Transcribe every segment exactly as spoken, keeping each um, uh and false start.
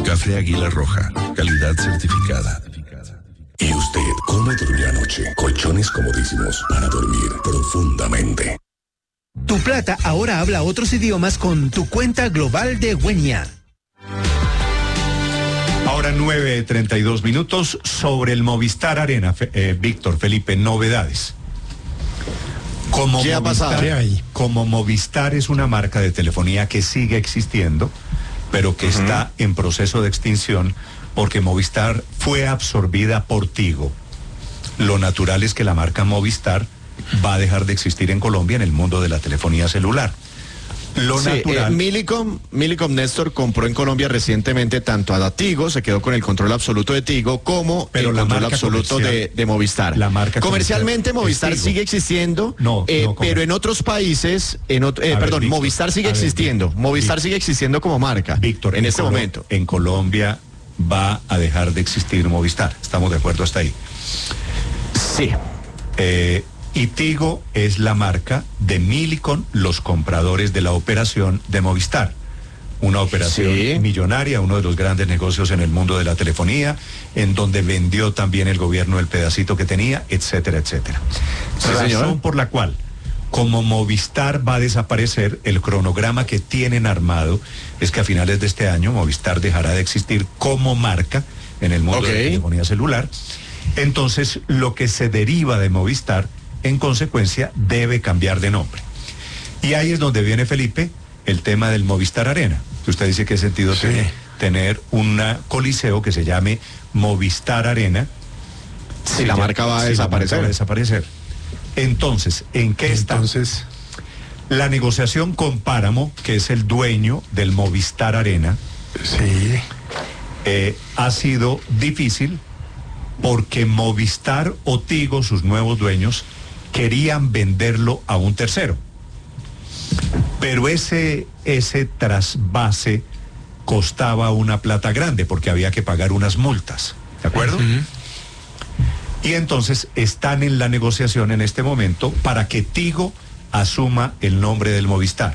Café Águila Roja, calidad certificada. ¿Y usted cómo durmió anoche? Colchones comodísimos para dormir profundamente. Tu plata ahora habla otros idiomas con tu cuenta global de Wenia. Ahora nueve treinta y dos minutos sobre el Movistar Arena. Eh, Víctor, Felipe, novedades. Como ¿Qué ha Movistar, pasado? ¿Qué hay? Como Movistar es una marca de telefonía que sigue existiendo, pero que uh-huh. está en proceso de extinción, porque Movistar fue absorbida por Tigo. Lo natural es que la marca Movistar va a dejar de existir en Colombia en el mundo de la telefonía celular. Lo sí, natural. Eh, Millicom, Millicom Néstor compró en Colombia recientemente tanto a Tigo, se quedó con el control absoluto de Tigo, como pero el la control absoluto de, de Movistar. La marca Comercialmente Movistar sigue existiendo, no, eh, no pero en otros países, en ot- eh, ver, perdón, Víctor, Movistar sigue ver, existiendo. Víctor, Movistar Víctor, sigue existiendo como marca. Víctor, en, en este Colo- momento. En Colombia va a dejar de existir Movistar. Estamos de acuerdo hasta ahí. Sí. Eh, Y Tigo es la marca de Millicom, los compradores de la operación de Movistar. Una operación sí. millonaria, uno de los grandes negocios en el mundo de la telefonía, en donde vendió también el gobierno el pedacito que tenía, etcétera, etcétera. Sí, Razón señor. por la cual, como Movistar va a desaparecer, el cronograma que tienen armado es que a finales de este año Movistar dejará de existir como marca en el mundo okay. de la telefonía celular. Entonces, lo que se deriva de Movistar, en consecuencia, debe cambiar de nombre. Y ahí es donde viene, Felipe, el tema del Movistar Arena. Usted dice qué sentido sí. tiene tener un coliseo que se llame Movistar Arena. Si la marca va a si desaparecer. La marca va a desaparecer. Entonces, ¿en qué está? Entonces, la negociación con Páramo, que es el dueño del Movistar Arena, sí. eh, ha sido difícil porque Movistar o Tigo, sus nuevos dueños, querían venderlo a un tercero. Pero ese, ese trasvase costaba una plata grande porque había que pagar unas multas, ¿de acuerdo? Uh-huh. Y entonces están en la negociación en este momento para que Tigo asuma el nombre del Movistar.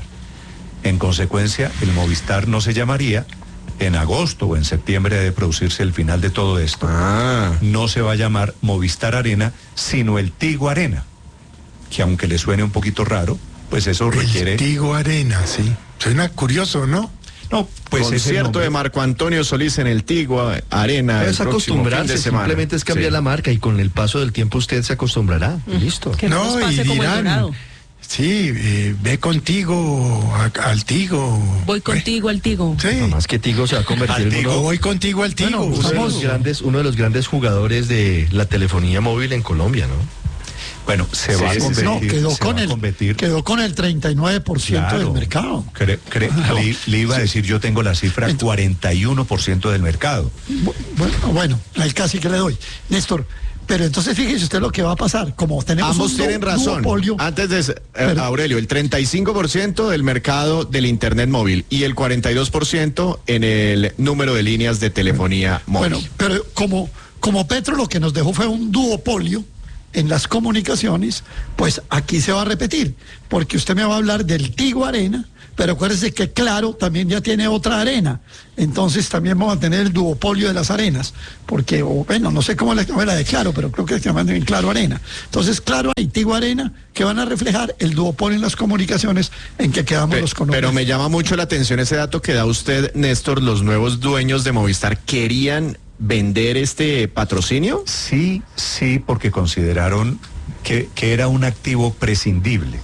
En consecuencia, el Movistar no se llamaría, en agosto o en septiembre de producirse el final de todo esto, ah. no se va a llamar Movistar Arena, sino el Tigo Arena, que aunque le suene un poquito raro, pues eso el requiere... Tigo Arena, sí. Suena curioso, ¿no? No, pues concierto de Marco Antonio Solís en el Tigo Arena. No es acostumbrarse, simplemente es cambiar sí. la marca y con el paso del tiempo usted se acostumbrará. Mm. Listo. Que no, no nos pase y como dirán, el Dorado. Sí, eh, ve contigo a, al Tigo. Voy contigo al Tigo. Sí. No más que Tigo se va a convertir en uno... voy contigo al Tigo. Bueno, uno, de los grandes, uno de los grandes jugadores de la telefonía móvil en Colombia, ¿no? Bueno, se sí, va a convertir. No, quedó, se con va el, a convertir. quedó con el treinta y nueve por ciento claro, del mercado. Cre, cre, claro. le, le iba sí. a decir, yo tengo la cifra Entonces, cuarenta y uno por ciento del mercado. Bueno, bueno, ahí casi que le doy. Néstor, pero entonces fíjese usted lo que va a pasar. Como tenemos ambos un tienen razón. duopolio, Antes de eh, pero, Aurelio, el treinta y cinco por ciento del mercado del internet móvil y el cuarenta y dos por ciento en el número de líneas de telefonía móvil. Bueno, pero como, como Petro lo que nos dejó fue un duopolio en las comunicaciones, pues aquí se va a repetir, porque usted me va a hablar del Tigo Arena, pero acuérdese que Claro también ya tiene otra arena, entonces también vamos a tener el duopolio de las arenas, porque, o, bueno, no sé cómo es la, la de Claro, pero creo que se llama en Claro Arena. Entonces, Claro y Tigo Arena, que van a reflejar el duopolio en las comunicaciones en que quedamos Pe- los conocidos. Pero me llama mucho la atención ese dato que da usted, Néstor, los nuevos dueños de Movistar querían vender este patrocinio. Sí, sí, porque consideraron que, que era un activo prescindible.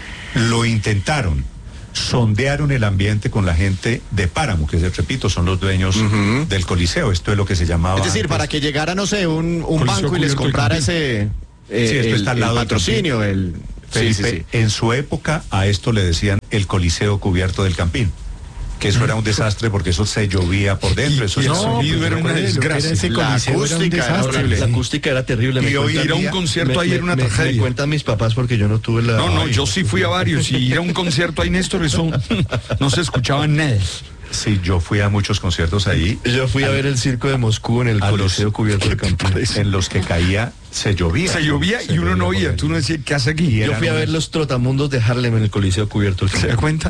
Lo intentaron, sondearon el ambiente con la gente de Páramo, que repito, son los dueños uh-huh. del Coliseo. Esto es lo que se llamaba. Es decir, antes, para que llegara, no sé, un, un banco y les comprara ese eh, sí, esto el, está al lado el patrocinio. El, Felipe, sí, sí, sí. En su época a esto le decían el Coliseo cubierto del Campín. Que eso era un desastre porque eso se llovía por dentro. Eso y el no, sonido era una desgracia. La acústica era horrible. La acústica era terrible. Y hoy ir a un concierto ahí era una me, tragedia. Me cuentan mis papás porque yo no tuve la... No, no, yo sí fui a varios y ir a un concierto ahí, Néstor, eso no se escuchaba nada. Sí, yo fui a muchos conciertos ahí. Yo fui a, a ver el Circo de Moscú en el Coliseo Cubierto del Campín. En los que caía, se llovía. Se llovía y uno no oía. Tú no decías, ¿qué hace aquí? Yo fui a ver los Trotamundos de Harlem en el Coliseo Cubierto del Campín. ¿Se da cuenta?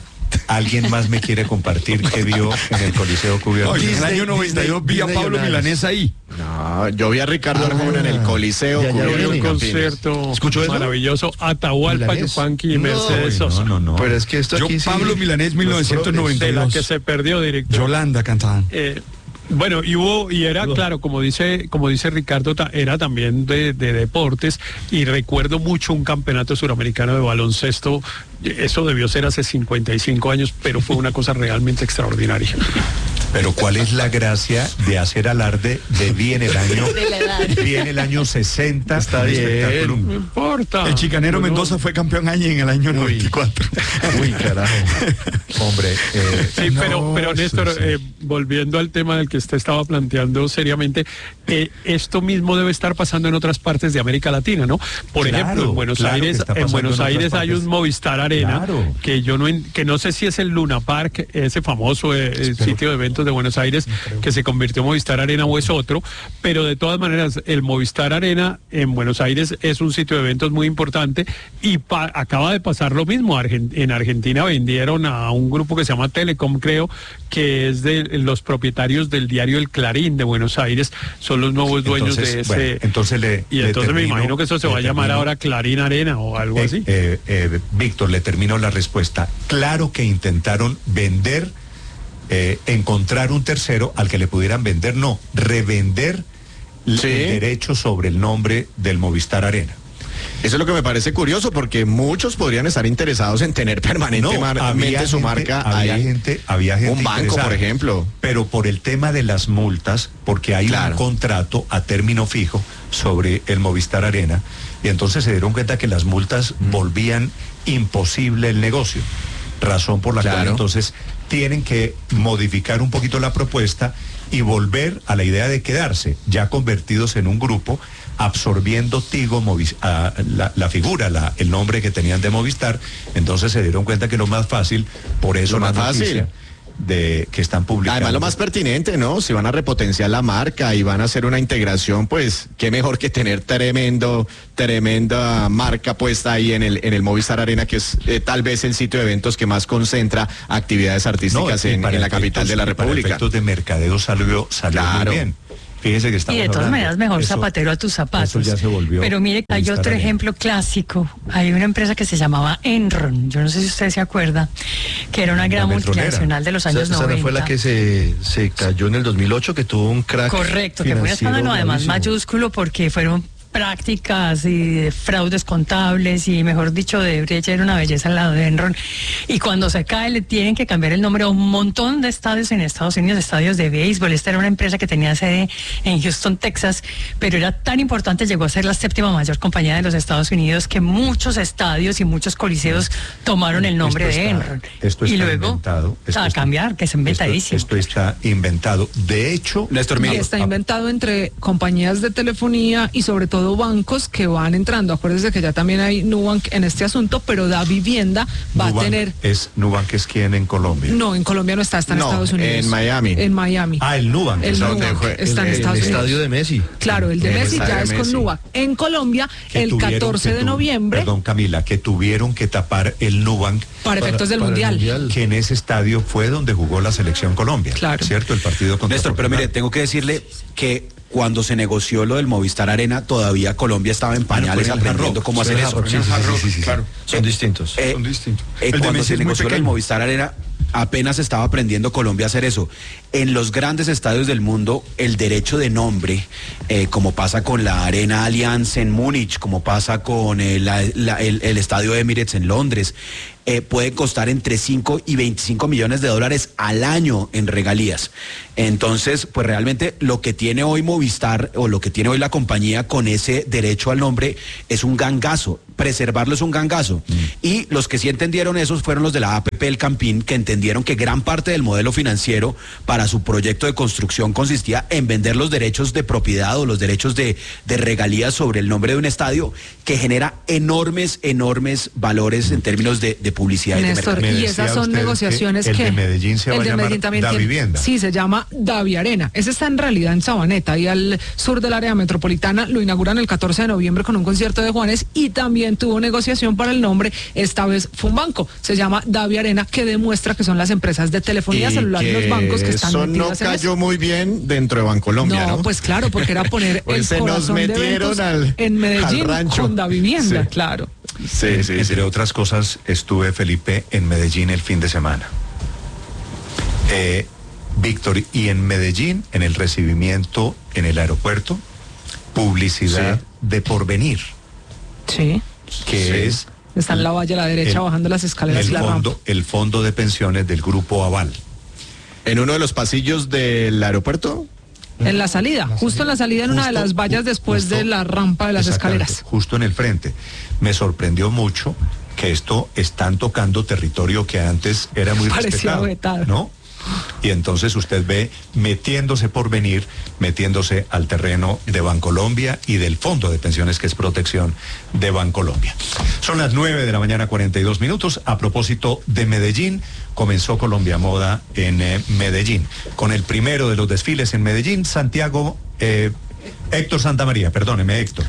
¿Alguien más me quiere compartir qué vio en el Coliseo Cubierto? Oye, en el año noventa y dos vi a Pablo Milanés ahí. No, yo vi a Ricardo Arjona en el Coliseo. Ya, ya, cubierto ya, en ya. Un Campines. concierto ¿Escuchó eso? maravilloso, Atahualpa Milanés. Yupanqui y No, Mercedes Uy, Sosa. no, no, no. Pero es que esto Yo, aquí sí- Pablo Milanés, mil novecientos noventa y De la dos. que se perdió, director. Yolanda cantaban. Eh, bueno, y hubo, y era claro, como dice, como dice Ricardo, ta- era también de, de deportes, y recuerdo mucho un campeonato suramericano de baloncesto, eso debió ser hace cincuenta y cinco años, pero fue una cosa realmente extraordinaria. Pero ¿cuál es la gracia de hacer alarde de bien el año? De la edad. Bien el año sesenta. Está un bien. espectáculo. No importa. El chicanero Bueno, Mendoza fue campeón año en el año noventa y cuatro. Uy, carajo. Hombre, eh, Sí, no, pero, pero sí, Néstor, sí. eh, volviendo al tema del que usted estaba planteando seriamente, eh, esto mismo debe estar pasando en otras partes de América Latina, ¿no? Por Claro, ejemplo, en Buenos claro que Aires, está en pasando Buenos en otras Aires hay partes. un Movistar Arena Claro. que yo no en- que no sé si es el Luna Park, ese famoso eh, eh, sitio de eventos de Buenos Aires que se convirtió en Movistar Arena, o es otro, pero de todas maneras el Movistar Arena en Buenos Aires es un sitio de eventos muy importante, y pa- acaba de pasar lo mismo. Argen- en Argentina vendieron a un grupo que se llama Telecom, creo, que es de los propietarios del diario El Clarín de Buenos Aires, son los nuevos dueños Entonces, de ese. bueno, entonces le- y le entonces me termino- imagino que eso se va a le llamar termino- ahora Clarín Arena o algo Eh, así. eh, eh, Víctor, le termino la respuesta. Claro que intentaron vender, eh, encontrar un tercero al que le pudieran vender, no, revender l- Sí. el derecho sobre el nombre del Movistar Arena. Eso es lo que me parece curioso, porque muchos podrían estar interesados en tener permanentemente había su gente- marca había ahí. gente, había gente Un banco, interesada. por ejemplo. Pero por el tema de las multas, porque hay Claro. un contrato a término fijo sobre el Movistar Arena, y entonces se dieron cuenta que las multas Mm. volvían imposible el negocio. Razón por la Claro. cual entonces tienen que modificar un poquito la propuesta y volver a la idea de quedarse ya convertidos en un grupo, absorbiendo Tigo, Movis- a la, la figura, la, el nombre que tenían de Movistar. Entonces se dieron cuenta que lo más fácil, por eso Lo la más fácil. noticia de que están publicando. Además, lo más pertinente, ¿no? Si van a repotenciar la marca y van a hacer una integración, pues qué mejor que tener tremendo, tremenda marca puesta ahí en el en el Movistar Arena, que es eh, tal vez el sitio de eventos que más concentra actividades No, artísticas y en, para en la capital efectos- de la y para República. efectos de mercadeo salió, salió Claro. muy bien. Fíjese que estamos Y de todas hablando. maneras, mejor Eso- zapatero a tus zapatos. Eso ya se volvió. Pero mire, hay Movistar otro Arena. ejemplo clásico. Hay una empresa que se llamaba Enron. Yo no sé si usted se acuerda, que era una La gran petrolera. multinacional de los Esa, años esa noventa. no fue la que se, se cayó en el dos mil ocho, que tuvo un crack. Correcto, que fue un financiero escándalo además gravísimo. mayúsculo porque fueron prácticas y de fraudes contables y mejor dicho de brecha, era una belleza al lado de Enron, y cuando se cae le tienen que cambiar el nombre a un montón de estadios en Estados Unidos, estadios de béisbol. Esta era una empresa que tenía sede en Houston, Texas, pero era tan importante, llegó a ser la séptima mayor compañía de los Estados Unidos, que muchos estadios y muchos coliseos tomaron el nombre Esto de está- Enron Esto y está luego inventado. Esto a está- cambiar, que es esto- inventadísimo. Esto, está inventado. De hecho, Néstor, mire, está inventado entre compañías de telefonía y sobre todo bancos que van entrando. Acuérdense que ya también hay Nubank en este asunto, pero Da Vivienda va Nubank a tener... es Nubank es quien en Colombia. No, en Colombia no está, está en No, Estados Unidos. en Miami. En Miami. Ah, el Nubank. El es donde Nubank fue- está en el, Estados el Unidos. estadio de Messi. Claro, el de El Messi estadio ya de es con Messi. Nubank. En Colombia, que el tuvieron catorce que de tu- noviembre, Perdón, Camila, que tuvieron que tapar el Nubank, para efectos del para el Mundial. Mundial. que en ese estadio fue donde jugó la selección Colombia. Claro. ¿Cierto? El partido contra Néstor, pero Portugal. mire, tengo que decirle que cuando se negoció lo del Movistar Arena, todavía Colombia estaba en pañales fue en el Hard aprendiendo Rock, cómo fue hacer en el eso. Hard Rock, sí, sí, Hard sí, Rock, sí, sí, sí. claro. Son distintos. Eh, Son distintos. eh, El de cuando Messi se es muy negoció el pequeño. Movistar Arena, apenas estaba aprendiendo Colombia a hacer eso. En los grandes estadios del mundo, el derecho de nombre, eh, como pasa con la Arena Allianz en Múnich, como pasa con el, la- la- el- el Estadio Emirates en Londres, eh, puede costar entre cinco y veinticinco millones de dólares al año en regalías. Entonces, pues realmente lo que tiene hoy Movistar o lo que tiene hoy la compañía con ese derecho al nombre es un gangazo. Preservarlo es un gangazo. Y los que sí entendieron eso fueron los de la A P P El Campín, que entendieron que gran parte del modelo financiero para su proyecto de construcción consistía en vender los derechos de propiedad o los derechos de, de regalías sobre el nombre de un estadio, que genera enormes, enormes valores en términos de, de publicidad y de Néstor, mercado. Me y decía esas son usted que negociaciones el que... de Medellín se va el a de llamar Medellín también Da tiene- Vivienda. Sí, se llama Davi Arena. Ese está en realidad en Sabaneta y al sur del área metropolitana. Lo inauguran el catorce de noviembre con un concierto de Juanes y también también tuvo negociación para el nombre, esta vez fue un banco, se llama Davi Arena, que demuestra que son las empresas de telefonía celular y los bancos que están eso no metidas en cayó eso. muy bien dentro de Bancolombia, ¿no? No, pues claro, porque era poner Pues el se nos corazón de metieron eventos al- en Medellín al rancho. con Davivienda, Sí. claro. Sí, sí, Entre sí. otras cosas, estuve, Felipe, en Medellín el fin de semana. Eh, Víctor, y en Medellín, en el recibimiento en el aeropuerto, publicidad Sí. de Porvenir, Sí. que Sí. es Está en la valla a la derecha, el- bajando las escaleras el y la rampa. fondo, el fondo de pensiones del Grupo Aval. En uno de los pasillos del aeropuerto. En la salida, justo en la salida, en una de Justo- las vallas ju- después justo- de la rampa de las Exactamente, escaleras. justo en el frente. Me sorprendió mucho que esto están tocando territorio que antes era muy Parecía respetado, vetado. ¿no? Y entonces usted ve metiéndose por venir, metiéndose al terreno de Bancolombia y del Fondo de Pensiones, que es protección de Bancolombia. Son las nueve de la mañana, cuarenta y dos minutos. A propósito de Medellín, comenzó Colombia Moda en eh, Medellín. Con el primero de los desfiles en Medellín, Santiago, eh, Héctor Santamaría, perdóneme, Héctor.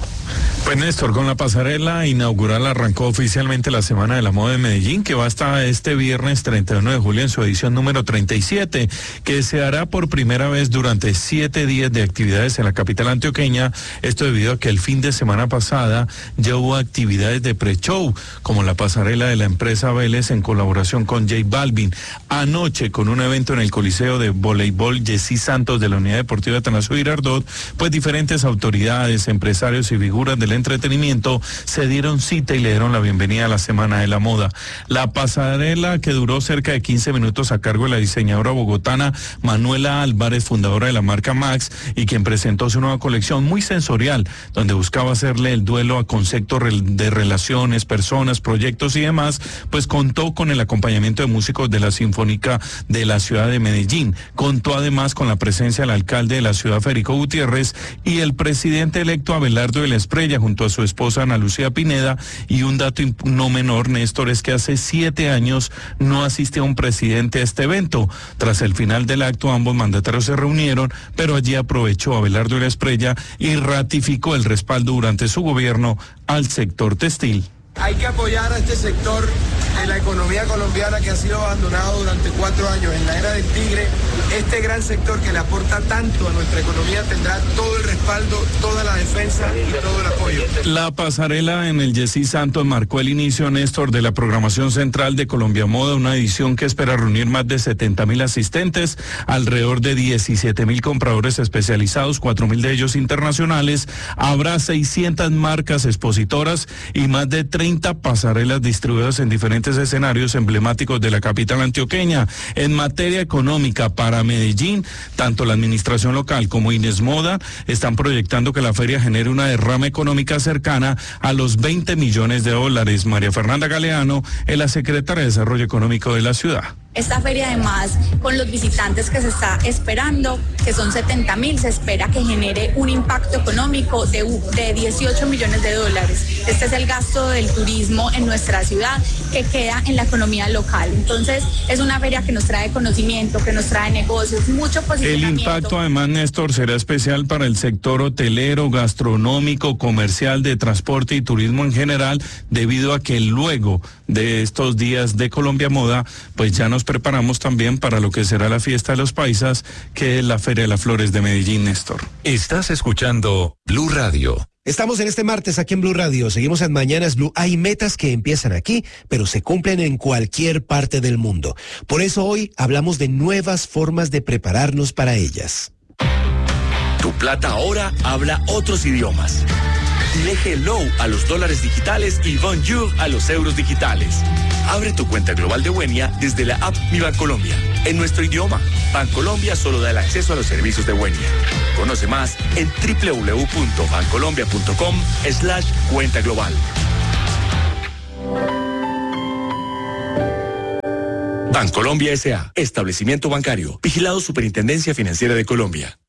Pues Néstor, con la pasarela inaugural arrancó oficialmente la Semana de la Moda de Medellín, que va hasta este viernes treinta y uno de julio en su edición número treinta y siete, que se hará por primera vez durante siete días de actividades en la capital antioqueña. Esto debido a que el fin de semana pasada ya hubo actividades de pre-show, como la pasarela de la empresa Vélez en colaboración con J Balvin. Anoche, con un evento en el Coliseo de Voleibol Jessy Santos de la Unidad Deportiva Atanasio Girardot, pues diferentes autoridades, empresarios y figuras del entretenimiento se dieron cita y le dieron la bienvenida a la Semana de la Moda. La pasarela, que duró cerca de quince minutos a cargo de la diseñadora bogotana Manuela Álvarez, fundadora de la marca Max, y quien presentó su nueva colección muy sensorial, donde buscaba hacerle el duelo a conceptos de relaciones, personas, proyectos y demás, pues contó con el acompañamiento de músicos de la Sinfónica de la ciudad de Medellín. Contó además con la presencia del alcalde de la ciudad, Federico Gutiérrez, y el presidente electo Abelardo de la Esprella, junto a su esposa Ana Lucía Pineda. Y un dato no menor, Néstor, es que hace siete años no asistió un presidente a este evento. Tras el final del acto, ambos mandatarios se reunieron, pero allí aprovechó Abelardo de la Esprella y ratificó el respaldo durante su gobierno al sector textil. Hay que apoyar a este sector de la economía colombiana que ha sido abandonado durante cuatro años. En la era del tigre, este gran sector que le aporta tanto a nuestra economía tendrá todo el respaldo, toda la defensa y todo el apoyo. La pasarela en el Jessy Santos marcó el inicio, Néstor, de la programación central de Colombia Moda, una edición que espera reunir más de setenta mil asistentes, alrededor de diecisiete mil compradores especializados, cuatro mil de ellos internacionales. Habrá seiscientas marcas expositoras y más de treinta pasarelas distribuidas en diferentes escenarios emblemáticos de la capital antioqueña. En materia económica, para Medellín, tanto la administración local como Inés Moda están proyectando que la feria genere una derrama económica cercana a los veinte millones de dólares. María Fernanda Galeano es la secretaria de Desarrollo Económico de la ciudad. Esta feria, además, con los visitantes que se está esperando, que son setenta mil, se espera que genere un impacto económico de, de dieciocho millones de dólares. Este es el gasto del turismo en nuestra ciudad que queda en la economía local. Entonces, es una feria que nos trae conocimiento, que nos trae negocios, mucho El posicionamiento. impacto, además, Néstor, será especial para el sector hotelero, gastronómico, comercial, de transporte y turismo en general, debido a que luego de estos días de Colombia Moda, pues ya nos preparamos también para lo que será la fiesta de los paisas, que es la Feria de las Flores de Medellín, Néstor. Estás escuchando Blue Radio. Estamos en este martes aquí en Blue Radio. Seguimos en Mañanas Blue. Hay metas que empiezan aquí, pero se cumplen en cualquier parte del mundo. Por eso hoy hablamos de nuevas formas de prepararnos para ellas. Tu plata ahora habla otros idiomas. Dile hello a los dólares digitales y bonjour a los euros digitales. Abre tu cuenta global de Wenia desde la app Mi Bancolombia. En nuestro idioma, Bancolombia solo da el acceso a los servicios de Wenia. Conoce más en doble u doble u doble u punto bancolombia punto com slash cuenta global. Bancolombia S A, establecimiento bancario, vigilado Superintendencia Financiera de Colombia.